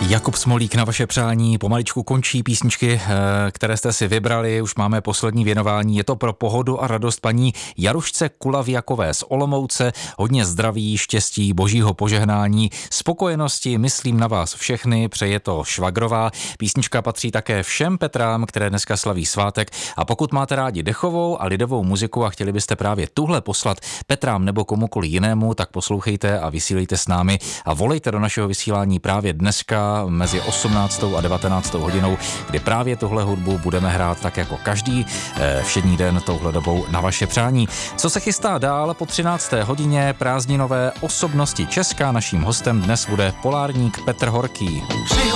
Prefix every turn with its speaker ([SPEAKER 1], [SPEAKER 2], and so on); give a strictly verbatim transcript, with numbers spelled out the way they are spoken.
[SPEAKER 1] Jakub Smolík na vaše přání. Pomaličku končí písničky, které jste si vybrali. Už máme poslední věnování. Je to pro pohodu a radost paní Jarušce Kulaviakové z Olomouce. Hodně zdraví, štěstí, božího požehnání, spokojenosti. Myslím na vás všechny. Přeje to Švagrová. Písnička patří také všem Petrám, které dneska slaví svátek. A pokud máte rádi dechovou a lidovou muziku a chtěli byste právě tuhle poslat Petrám nebo komukoli jinému, tak poslouchejte a vysílejte s námi a volejte do našeho vysílání právě dneska mezi osmnáctou a devatenáctou hodinou, kdy právě tuhle hudbu budeme hrát tak jako každý všední den touhle dobou na vaše přání. Co se chystá dál po třinácté hodině? Prázdninové osobnosti Česka. Naším hostem dnes bude polárník Petr Horký.